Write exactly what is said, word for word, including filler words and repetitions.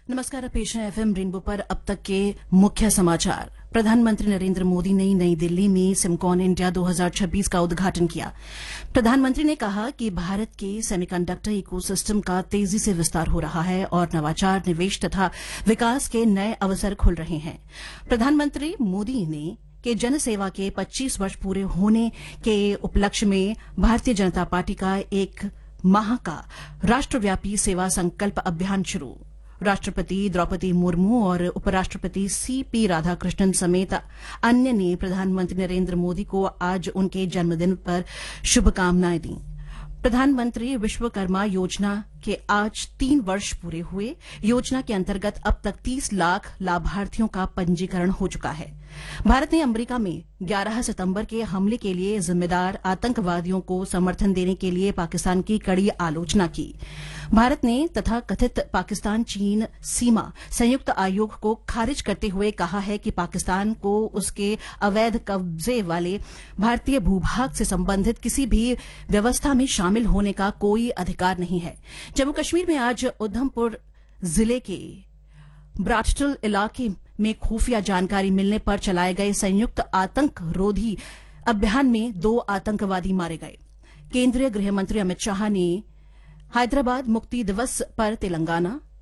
नमस्कार, पेश है एफएम रेनबो पर अब तक के मुख्य समाचार। प्रधानमंत्री नरेंद्र मोदी ने नई दिल्ली में सिमकॉन इंडिया दो हज़ार छब्बीस का उद्घाटन किया। प्रधानमंत्री ने कहा कि भारत के सेमीकंडक्टर इकोसिस्टम का तेजी से विस्तार हो रहा है और नवाचार, निवेश तथा विकास के नए अवसर खुल रहे हैं। प्रधानमंत्री मोदी ने के जनसेवा के पच्चीस वर्ष पूरे होने के उपलक्ष्य में भारतीय जनता पार्टी का एक माह का राष्ट्रव्यापी सेवा संकल्प अभियान शुरू। राष्ट्रपति द्रौपदी मुर्मू और उपराष्ट्रपति सीपी राधाकृष्णन समेत अन्य ने प्रधानमंत्री नरेंद्र मोदी को आज उनके जन्मदिन पर शुभकामनाएं दी। प्रधानमंत्री विश्वकर्मा योजना के आज तीन वर्ष पूरे हुए। योजना के अंतर्गत अब तक तीस लाख लाभार्थियों का पंजीकरण हो चुका है। भारत ने अमेरिका में ग्यारह सितंबर के हमले के लिए जिम्मेदार आतंकवादियों को समर्थन देने के लिए पाकिस्तान की कड़ी आलोचना की। भारत ने तथा कथित पाकिस्तान चीन सीमा संयुक्त आयोग को खारिज करते हुए कहा है कि पाकिस्तान को उसके अवैध कब्जे वाले भारतीय भूभाग से संबंधित किसी भी व्यवस्था में शामिल होने का कोई अधिकार नहीं है। जम्मू कश्मीर में आज उधमपुर जिले के ब्राटटल इलाके में खुफिया जानकारी मिलने पर चलाए गए संयुक्त आतंक रोधी अभियान में दो आतंकवादी मारे गए। केंद्रीय गृह मंत्री अमित शाह ने हैदराबाद मुक्ति दिवस पर तेलंगाना,